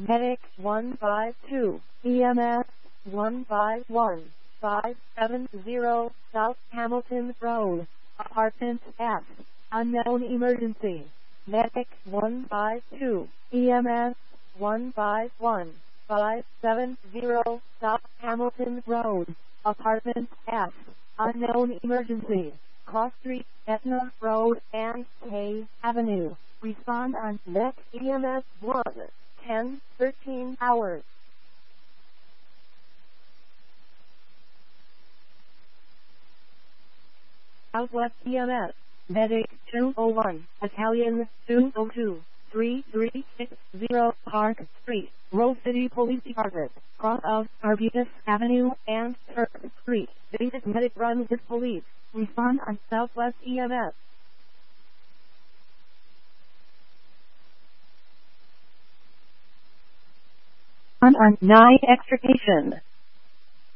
Medic 152, EMS 151, 570, South Hamilton Road, Apartment F, unknown emergency. Medic 152, EMS 151, 570, South Hamilton Road, Apartment F, unknown emergency. Cross Street, Etna Road, and K Avenue. Respond on Medic EMS 1, 10, 13 hours. Southwest EMS, Medic 201, Italian 202, 3360 Park Street, Rose City Police Department, cross of Arbutus Avenue and Turk Street. Basic medic runs with police. Respond on Southwest EMS. On 9 extrication.